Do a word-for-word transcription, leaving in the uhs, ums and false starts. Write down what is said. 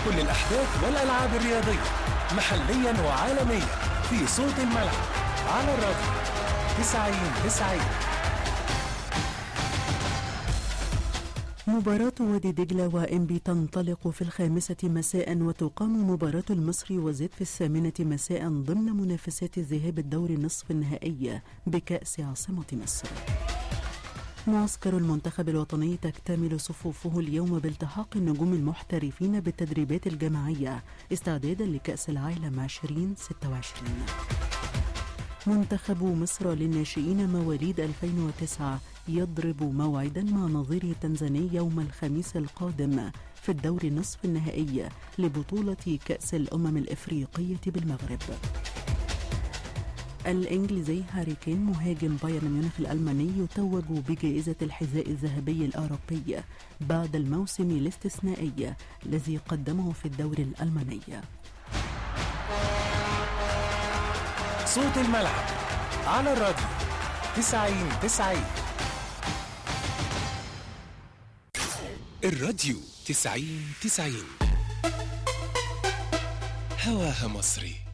كل الأحداث والألعاب الرياضية محليا وعالميا في صوت الملعب على الراديو تسعين تسعين. مباراة وادي دجلة وإنبي تنطلق في الخامسة مساء، وتقام مباراة المصري وزد في الثامنة مساء ضمن منافسات الذهاب الدور النصف النهائي بكأس عاصمة مصر. معسكر المنتخب الوطني تكتمل صفوفه اليوم بالتحاق النجوم المحترفين بالتدريبات الجماعية استعدادا لكأس العالم ألفين وستة وعشرين. منتخب مصر للناشئين مواليد ألفين وتسعة يضرب موعدا مع نظيره تنزانيا يوم الخميس القادم في الدور النصف النهائي لبطولة كأس الأمم الإفريقية بالمغرب. الإنجليزي هاري كين مهاجم بايرن ميونخ الألماني يتوج بجائزة الحذاء الذهبي الأوروبي بعد الموسم الاستثنائي الذي قدمه في الدوري الألماني. صوت الملعب على الراديو تسعين تسعين. الراديو تسعين تسعين هواها مصري.